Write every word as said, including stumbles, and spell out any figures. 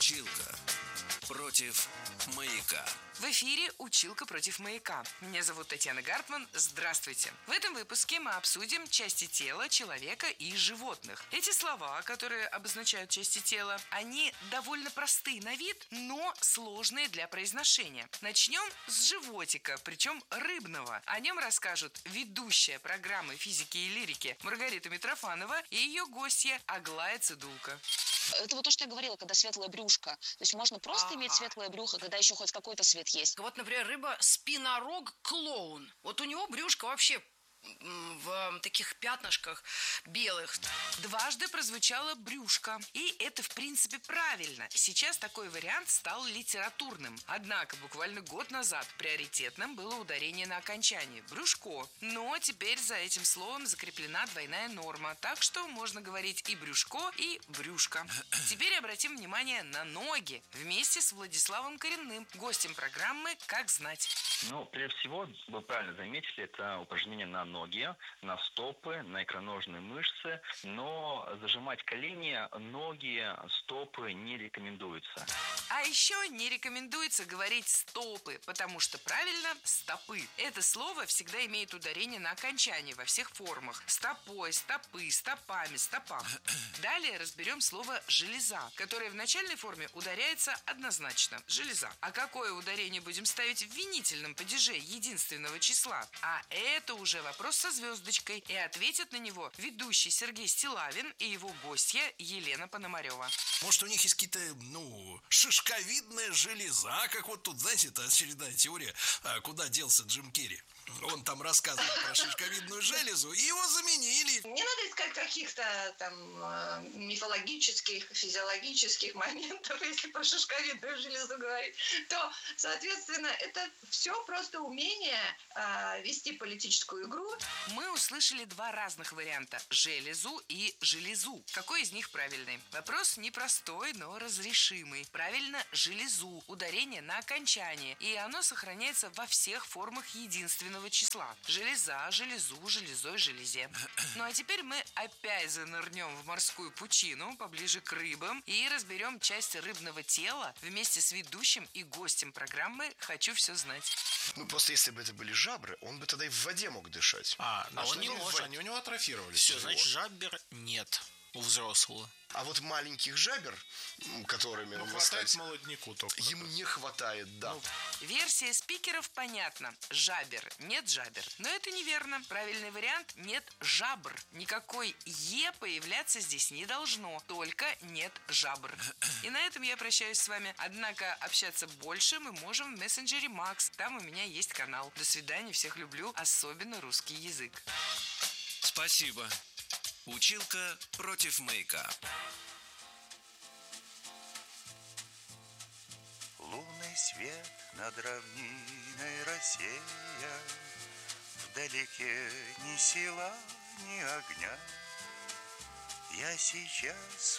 Училка против маяка. В эфире «Училка против маяка». Меня зовут Татьяна Гартман. Здравствуйте. В этом выпуске мы обсудим части тела человека и животных. Эти слова, которые обозначают части тела, они довольно просты на вид, но сложные для произношения. Начнем с животика, причем рыбного. О нем расскажут ведущая программы физики и лирики Маргарита Митрофанова и ее гостья Аглая Цидулко. Это вот то, что я говорила, когда светлое брюшко. То есть можно просто Ага. иметь светлое брюхо, когда еще хоть какой-то свет есть. Вот, например, рыба спинорог-клоун. Вот у него брюшко вообще в таких пятнышках белых. Дважды прозвучало брюшко. И это, в принципе, правильно. Сейчас такой вариант стал литературным. Однако буквально год назад приоритетным было ударение на окончании брюшко. Но теперь за этим словом закреплена двойная норма. Так что можно говорить и брюшко, и брюшко. Теперь обратим внимание на ноги. Вместе с Владиславом Коренным, гостем программы «Как знать». Ну, прежде всего, вы правильно заметили, это упражнение на ноги, на стопы, на икроножные мышцы, но зажимать колени, ноги, стопы не рекомендуется. А еще не рекомендуется говорить стопы, потому что правильно стопы. Это слово всегда имеет ударение на окончании во всех формах. Стопой, стопы, стопами, стопам. Далее разберем слово железа, которое в начальной форме ударяется однозначно. Железа. А какое ударение будем ставить в винительном падеже единственного числа? А это уже вопрос со звездочкой. И ответят на него ведущий Сергей Стилавин и его гостья Елена Пономарева. Может, у них есть какие-то, ну, шишковидная железа, как вот тут, знаете, это очередная теория, куда делся Джим Керри. Он там рассказывал про шишковидную железу, и его заменили. Не надо искать каких-то там мифологических, физиологических моментов, если про шишковидную железу говорить, то, соответственно, это все просто умение э, вести политическую игру. Мы услышали два разных варианта – железу и железу. Какой из них правильный? Вопрос непростой, но разрешимый. Правильно – железу, ударение на окончании, и оно сохраняется во всех формах единственного числа. Железа, железу, железой, железе. Ну а теперь мы опять занырнем в морскую пучину, поближе к рыбам, и разберем части рыбного тела вместе с ведущим и гостем программы «Хочу все знать». Ну, просто если бы это были жабры, он бы тогда и в воде мог дышать. А, А он не может. Они у него атрофировались. Все, значит, жабер нет у взрослого. А вот маленьких жабер, которыми Ну, он хватает стать, молодняку только. ему не хватает, да. Версия спикеров понятна. Жабер. Нет жабер. Но это неверно. Правильный вариант – нет жабр. Никакой «е» появляться здесь не должно. Только нет жабр. И на этом я прощаюсь с вами. Однако общаться больше мы можем в мессенджере Макс. Там у меня есть канал. До свидания. Всех люблю. Особенно русский язык. Спасибо. Училка против маяка. Лунный свет над равниной рассея, вдалеке ни села, ни огня. Я сейчас